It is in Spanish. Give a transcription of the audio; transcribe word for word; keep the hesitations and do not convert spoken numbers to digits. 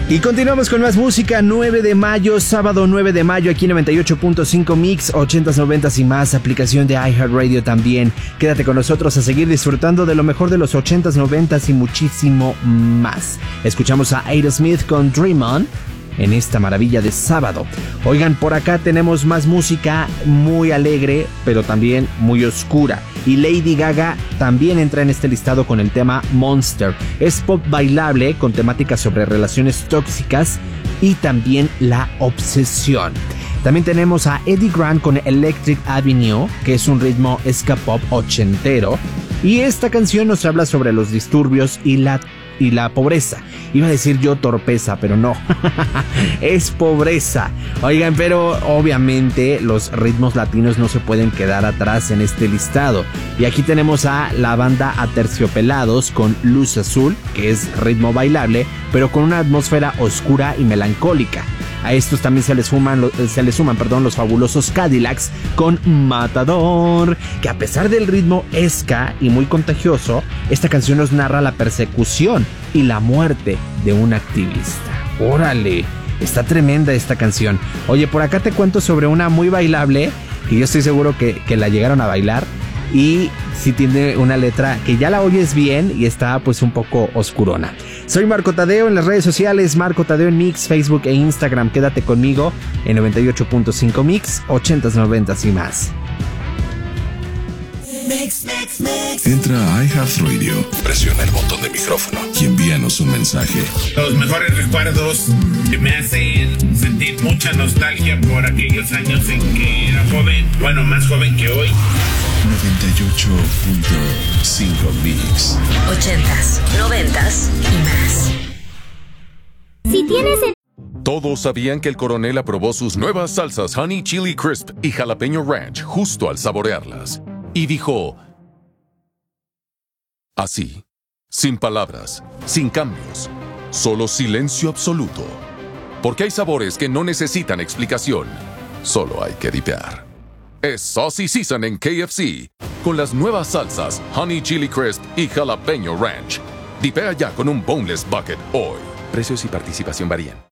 Y continuamos con más música. Nueve de mayo, sábado nueve de mayo, aquí noventa y ocho punto cinco Mix, ochentas, noventas y más, aplicación de iHeartRadio también. Quédate con nosotros a seguir disfrutando de lo mejor de los ochentas, noventas y muchísimo más. Escuchamos a Aerosmith con Dream On en esta maravilla de sábado. Oigan, por acá tenemos más música muy alegre, pero también muy oscura. Y Lady Gaga también entra en este listado con el tema Monster. Es pop bailable con temáticas sobre relaciones tóxicas y también la obsesión. También tenemos a Eddie Grant con Electric Avenue, que es un ritmo ska pop ochentero. Y esta canción nos habla sobre los disturbios y la y la pobreza. Iba a decir yo torpeza, pero no. Es pobreza. Oigan, pero obviamente los ritmos latinos no se pueden quedar atrás en este listado. Y aquí tenemos a la banda Aterciopelados con Luz Azul, que es ritmo bailable, pero con una atmósfera oscura y melancólica. A estos también se les suman, se les suman perdón, los fabulosos Cadillacs con Matador, que a pesar del ritmo ska y muy contagioso, esta canción nos narra la persecución y la muerte de un activista. ¡Órale! Está tremenda esta canción. Oye, por acá te cuento sobre una muy bailable, que yo estoy seguro que, que la llegaron a bailar, y sí tiene una letra que ya la oyes bien y está pues un poco oscurona. Soy Marco Tadeo en las redes sociales, Marco Tadeo en Mix, Facebook e Instagram. Quédate conmigo en noventa y ocho punto cinco Mix, ochentas, noventas y más. Mix, mix, mix. Entra a iHeartRadio, presiona el botón de micrófono y envíanos un mensaje. Los mejores recuerdos que me hacen sentir mucha nostalgia por aquellos años en que era joven, bueno, más joven que hoy. noventa y ocho punto cinco Mix. Ochentas, noventas y más. Si tienes el... Todos sabían que el coronel aprobó sus nuevas salsas Honey Chili Crisp y Jalapeño Ranch justo al saborearlas. Y dijo, así, sin palabras, sin cambios, solo silencio absoluto. Porque hay sabores que no necesitan explicación, solo hay que dipear. Es Saucy Season en K F C, con las nuevas salsas Honey Chili Crisp y Jalapeño Ranch. Dipea ya con un Boneless Bucket hoy. Precios y participación varían.